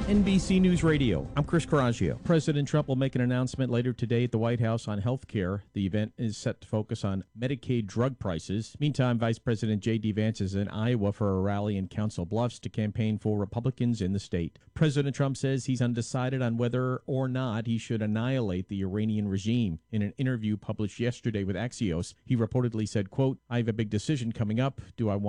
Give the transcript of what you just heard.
NBC News Radio. I'm Chris Coraggio. President Trump will make an announcement later today at the White House on health care. The event is set to focus on Medicaid drug prices. Meantime, Vice President J.D. Vance is in Iowa for a rally in Council Bluffs to campaign for Republicans in the state. President Trump says he's undecided on whether or not he should annihilate the Iranian regime. In an interview published yesterday with Axios, he reportedly said, quote, "I have a big decision coming up. Do I want